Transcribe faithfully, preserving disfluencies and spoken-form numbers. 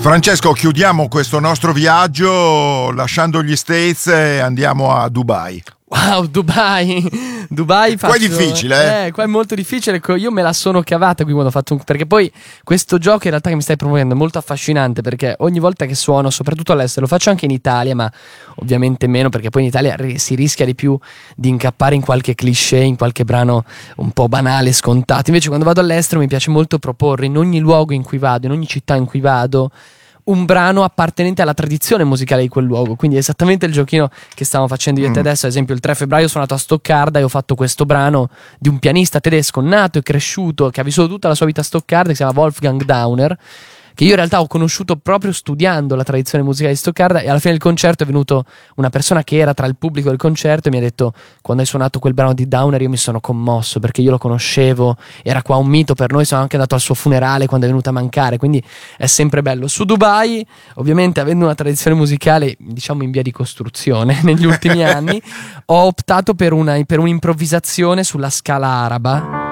Francesco, chiudiamo questo nostro viaggio lasciando gli States e andiamo a Dubai. Wow, Dubai, Dubai faccio, qua è difficile, eh? eh? Qua è molto difficile. Io me la sono cavata qui quando ho fatto un... perché poi questo gioco in realtà che mi stai promuovendo è molto affascinante, perché ogni volta che suono, soprattutto all'estero, lo faccio anche in Italia, ma ovviamente meno, perché poi in Italia si rischia di più di incappare in qualche cliché, in qualche brano un po' banale, scontato. Invece quando vado all'estero mi piace molto proporre in ogni luogo in cui vado, in ogni città in cui vado, un brano appartenente alla tradizione musicale di quel luogo. Quindi è esattamente il giochino che stavamo facendo io e te adesso. Ad esempio il tre febbraio ho suonato a Stoccarda e ho fatto questo brano di un pianista tedesco nato e cresciuto, che ha vissuto tutta la sua vita a Stoccarda, che si chiama Wolfgang Dauner, che io in realtà ho conosciuto proprio studiando la tradizione musicale di Stoccarda. E alla fine del concerto è venuto una persona che era tra il pubblico del concerto e mi ha detto: quando hai suonato quel brano di Dauner io mi sono commosso, perché io lo conoscevo, era qua un mito per noi, sono anche andato al suo funerale quando è venuto a mancare. Quindi è sempre bello. Su Dubai, ovviamente, avendo una tradizione musicale diciamo in via di costruzione negli ultimi anni, ho optato per, una, per un'improvvisazione sulla scala araba,